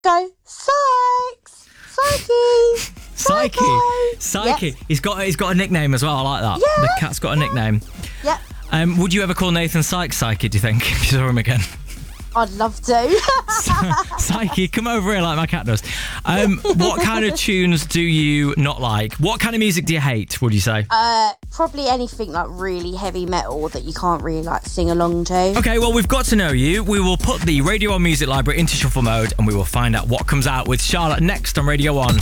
Go, Sykes! Psyche! Psyche. Yep. He's got a nickname as well. I like that. Yeah, The cat's got a nickname. Yep, Would you ever call Nathan Sykes Psyche, do you think, if you saw him again? I'd love to. Psyche, come over here like my cat does. What kind of tunes do you not like? What kind of music do you hate, would you say? Probably anything like really heavy metal that you can't really like sing along to. Okay, well, we've got to know you. We will put the Radio 1 Music Library into shuffle mode and we will find out what comes out with Charlotte next on Radio 1.